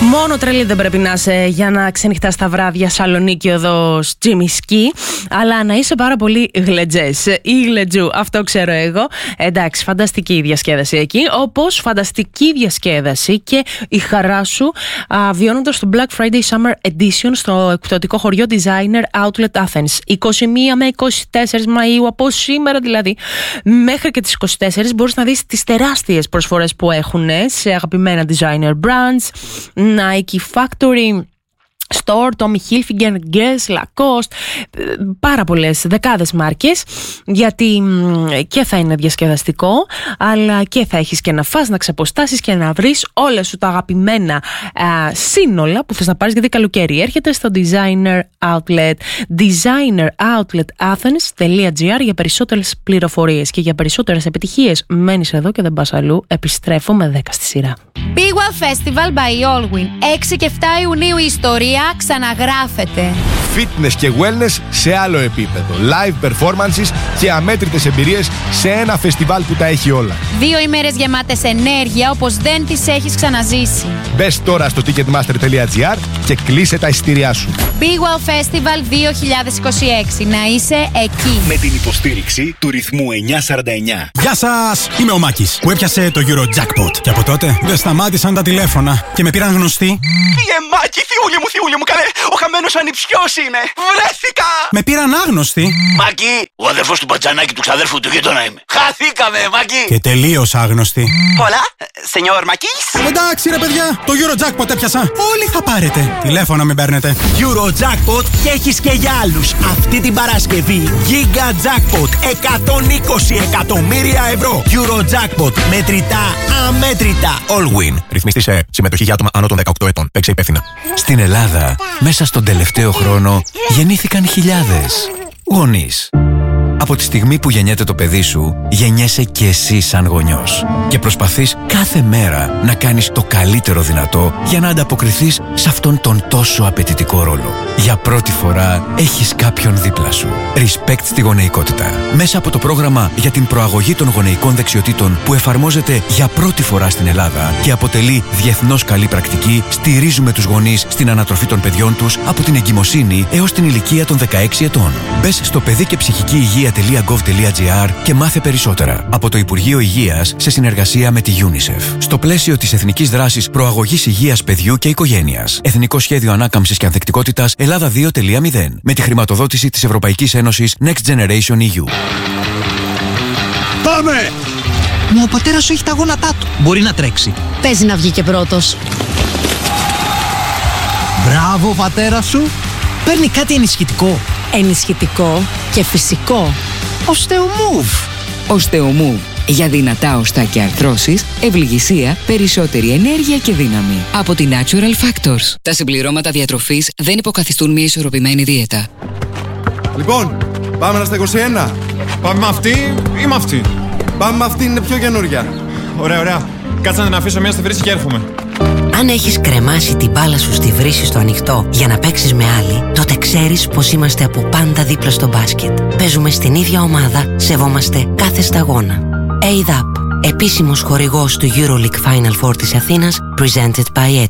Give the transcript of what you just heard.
Μόνο τρελή δεν πρέπει να είσαι για να ξενυχτάς τα βράδια Σαλονίκη οδός Τζιμισκή, αλλά να είσαι πάρα πολύ γλετζές ή γλετζού, αυτό ξέρω εγώ. Εντάξει, φανταστική η διασκέδαση εκεί, όπως φανταστική διασκέδαση και η χαρά σου βιώνοντας το Black Friday Summer Edition στο εκπτωτικό χωριό Designer Outlet Athens. 21 με 24 Μαΐου, από σήμερα δηλαδή, μέχρι και τις 24 μπορείς να δεις τις τεράστιες προσφορές που έχουν σε αγαπημένα designer brands, Nike Factory Store, Tommy Hilfiger, Guess, Lacoste, πάρα πολλές, δεκάδες μάρκες, γιατί και θα είναι διασκεδαστικό, αλλά και θα έχεις και να φας, να ξεποστάσεις και να βρεις όλα σου τα αγαπημένα σύνολα που θες να πάρεις, γιατί καλοκαίρι έρχεται στο Designer Outlet, designeroutlet.athens.gr για περισσότερες πληροφορίες και για περισσότερες επιτυχίες. Μένεις εδώ και δεν πας αλλού, επιστρέφω με 10 στη σειρά. Big Wow Festival by Allwyn. 6 και 7 Ιουνίου η ιστορία ξαναγράφεται. Fitness και wellness σε άλλο επίπεδο. Live performances και αμέτρητες εμπειρίες σε ένα φεστιβάλ που τα έχει όλα. 2 ημέρες γεμάτες ενέργεια όπως δεν τις έχεις ξαναζήσει. Μπες τώρα στο ticketmaster.gr και κλείσε τα εισιτήριά σου. Big Wow Festival 2026. Να είσαι εκεί. Με την υποστήριξη του ρυθμού 949. Γεια σας! Είμαι ο Μάκης που έπιασε το Eurojackpot. Και από τότε δεν σταμάτησαν τα τηλέφωνα και με πήραν γνωστοί. Μάκη, θιούλη μου, καλέ, ο χαμένος ανιψιός είναι. Βρέθηκα! Με πήραν άγνωστοι. Μάκη, ο αδερφός του μπατζανάκι του ξαδέρφου του γείτονα είμαι. Χαθήκαμε, Μάκη! Και τελείως άγνωστοι. Hola, señor Μακής. Εντάξει ρε παιδιά, το Eurojackpot έπιασα. Όλοι θα πάρετε. Τηλέφωνα μην παίρνετε. Eurojackpot και έχεις και για άλλους. Αυτή την Παρασκευή Giga Jackpot 120 εκατομμύρια ευρώ. Eurojackpot, μετρητά, αμέτρητα. Allwyn. Ρυθμιστή σε συμμετοχή για άτομα άνω των 18 ετών. Παίξε υπεύθυνα. Στην Ελλάδα, μέσα στον τελευταίο χρόνο, γεννήθηκαν χιλιάδες γονείς. Από τη στιγμή που γεννιέται το παιδί σου, γεννιέσαι και εσύ σαν γονιός. Και προσπαθείς κάθε μέρα να κάνεις το καλύτερο δυνατό για να ανταποκριθείς σε αυτόν τον τόσο απαιτητικό ρόλο. Για πρώτη φορά έχεις κάποιον δίπλα σου. Respect στη γονεϊκότητα. Μέσα από το πρόγραμμα για την προαγωγή των γονεϊκών δεξιοτήτων που εφαρμόζεται για πρώτη φορά στην Ελλάδα και αποτελεί διεθνώς καλή πρακτική, στηρίζουμε τους γονείς στην ανατροφή των παιδιών τους από την εγκυμοσύνη έως την ηλικία των 16 ετών. Μπες στο παιδί και ψυχική υγεία.gov.gr και μάθε περισσότερα από το Υπουργείο Υγείας σε συνεργασία με τη UNICEF. Στο πλαίσιο της Εθνικής Δράσης Προαγωγής Υγείας Παιδιού και Οικογένειας. Εθνικό Σχέδιο Ανάκαμψης και Ανθεκτικότητας Ελλάδα 2.0 με τη χρηματοδότηση της Ευρωπαϊκής Ένωσης Next Generation EU. Πάμε! Μα ο πατέρας σου έχει τα γόνατά του. Μπορεί να τρέξει. Παίζει να βγει και πρώτος. Μπράβο, πατέρα σου. Παίρνει κάτι ενισχυτικό. Ενισχυτικό και φυσικό. Osteomove. Osteomove. Για δυνατά οστά και αρθρώσεις, ευληγησία, περισσότερη ενέργεια και δύναμη. Από τη Natural Factors. Τα συμπληρώματα διατροφής δεν υποκαθιστούν μια ισορροπημένη δίαιτα. Λοιπόν, πάμε στα 21. Πάμε με αυτή ή με αυτή? Πάμε με αυτή, είναι πιο καινούρια. Ωραία. Κάτσε να την αφήσω μια στη βρύση και έρχομαι. Αν έχεις κρεμάσει την μπάλα σου στη βρύση στο ανοιχτό για να παίξεις με άλλη, τότε ξέρεις πως είμαστε από πάντα δίπλα στο μπάσκετ. Παίζουμε στην ίδια ομάδα, σεβόμαστε κάθε σταγόνα. ADAP, επίσημος χορηγός του EuroLeague Final Four της Αθήνας, presented by